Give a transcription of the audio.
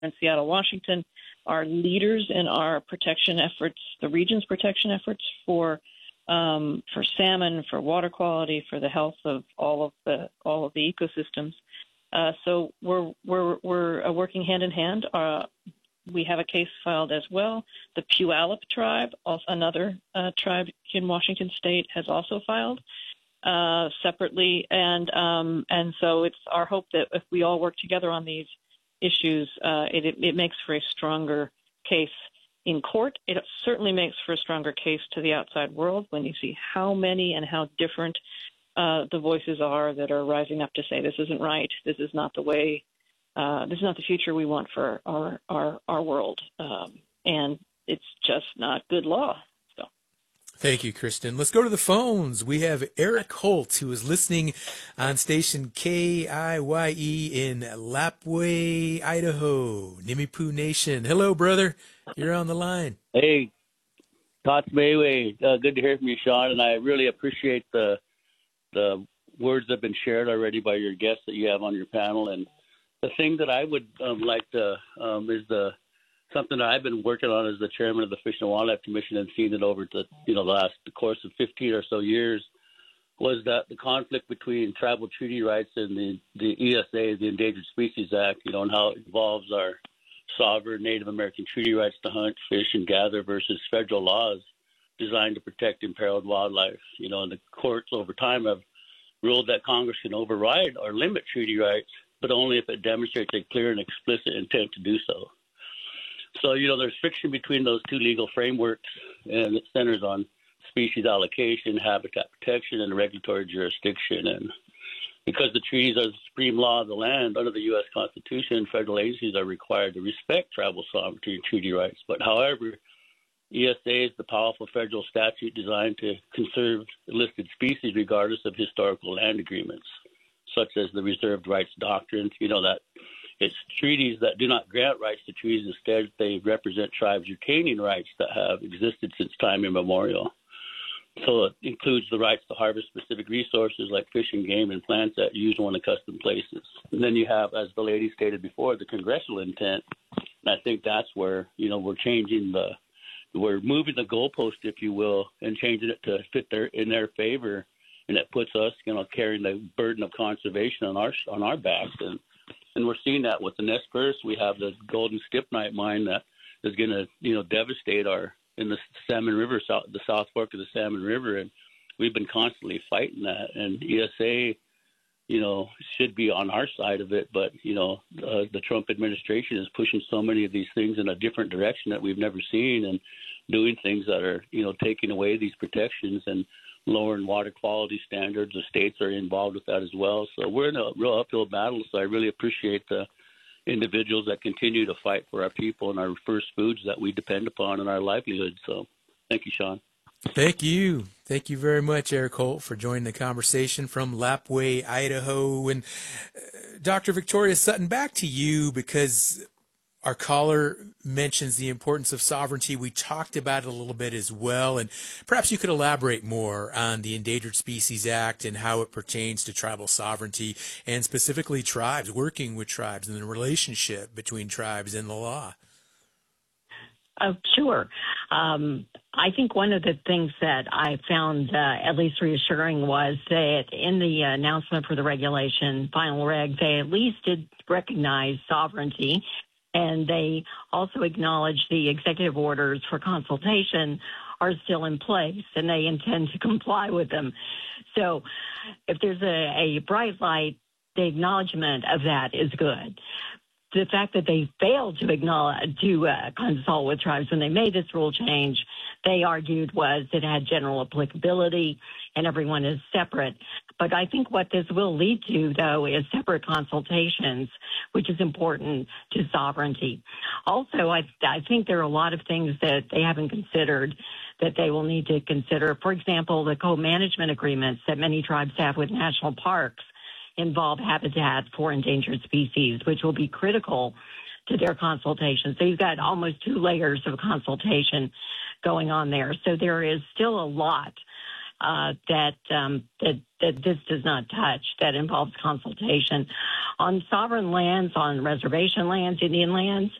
in Seattle, Washington, are leaders in our protection efforts, the region's protection efforts for salmon, for water quality, for the health of all of the ecosystems. So we're working hand in hand. We have a case filed as well. The Puyallup tribe, also another tribe in Washington State, has also filed separately, and so it's our hope that if we all work together on these issues, it makes for a stronger case in court. It certainly makes for a stronger case to the outside world when you see how many and how different the voices are that are rising up to say this isn't right, this is not the way. This is not the future we want for our world, and it's just not good law. So, thank you, Kristen. Let's go to the phones. We have Eric Holt, who is listening on station KIYE in Lapwai, Idaho, Nimiipuu Nation. Hello, brother. You're on the line. Hey, Tatsmewe. Good to hear from you, Sean, and I really appreciate the words that have been shared already by your guests that you have on your panel. And the thing that I would like to is something that I've been working on as the chairman of the Fish and Wildlife Commission and seen it over the course of 15 or so years, was that the conflict between tribal treaty rights and the ESA, the Endangered Species Act, and how it involves our sovereign Native American treaty rights to hunt, fish, and gather versus federal laws designed to protect imperiled wildlife. And the courts over time have ruled that Congress can override or limit treaty rights, but only if it demonstrates a clear and explicit intent to do so. So, there's friction between those two legal frameworks, and it centers on species allocation, habitat protection, and regulatory jurisdiction. And because the treaties are the supreme law of the land under the U.S. Constitution, federal agencies are required to respect tribal sovereignty and treaty rights. But however, ESA is the powerful federal statute designed to conserve listed species regardless of historical land agreements, such as the reserved rights doctrine, that it's treaties that do not grant rights to trees. Instead, they represent tribes retaining rights that have existed since time immemorial. So it includes the rights to harvest specific resources like fish and game and plants at usual and accustomed places. And then you have, as the lady stated before, the congressional intent. And I think that's where, we're moving the goalpost, if you will, and changing it to fit in their favor. And it puts us, carrying the burden of conservation on our backs, and we're seeing that with the Nez Perce. We have the Golden Stibnite mine that is going to, devastate in the Salmon River, the South Fork of the Salmon River, and we've been constantly fighting that. And ESA, should be on our side of it, but the Trump administration is pushing so many of these things in a different direction that we've never seen, and doing things that are, taking away these protections and lowering water quality standards. The states are involved with that as well. So we're in a real uphill battle. So I really appreciate the individuals that continue to fight for our people and our first foods that we depend upon in our livelihood. So thank you, Sean. Thank you. Thank you very much, Eric Holt, for joining the conversation from Lapwai, Idaho. And Dr. Victoria Sutton, back to you, because our caller mentions the importance of sovereignty. We talked about it a little bit as well, and perhaps you could elaborate more on the Endangered Species Act and how it pertains to tribal sovereignty, and specifically tribes, working with tribes, and the relationship between tribes and the law. Sure. I think one of the things that I found at least reassuring was that in the announcement for the regulation, final reg, they at least did recognize sovereignty. And they also acknowledge the executive orders for consultation are still in place, and they intend to comply with them. So if there's a bright light, the acknowledgement of that is good. The fact that they failed to consult with tribes when they made this rule change, they argued was it had general applicability and everyone is separate. But I think what this will lead to, though, is separate consultations, which is important to sovereignty. Also, I think there are a lot of things that they haven't considered that they will need to consider. For example, the co-management agreements that many tribes have with national parks involve habitat for endangered species, which will be critical to their consultation. So you've got almost 2 layers of consultation going on there. So there is still a lot that this does not touch, that involves consultation. On sovereign lands, on reservation lands, Indian lands,